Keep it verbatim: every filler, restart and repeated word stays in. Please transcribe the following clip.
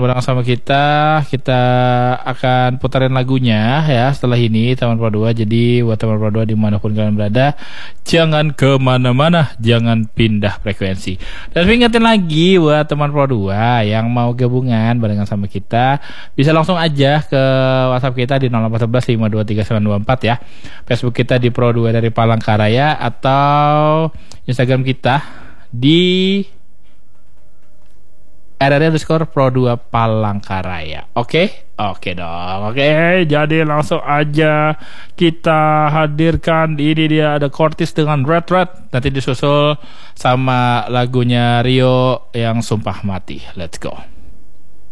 bareng sama kita. Kita akan putarin lagunya ya setelah ini teman Pro dua. Jadi buat teman Pro dua dimanapun kalian berada, jangan kemana-mana, jangan pindah frekuensi. Dan ingetin lagi buat teman Pro dua yang mau gabungan barengan sama kita, bisa langsung aja ke WhatsApp kita di nol empat satu satu lima dua tiga sembilan dua empat ya. Facebook kita di Pro dua dari Palangkaraya, atau Instagram kita di R R underscore Pro dua Palangkaraya. Oke? Oke dong. Oke, jadi langsung aja kita hadirkan. Ini dia ada Cortis dengan Red Red. Nanti disusul sama lagunya Rio yang Sumpah Mati. Let's go.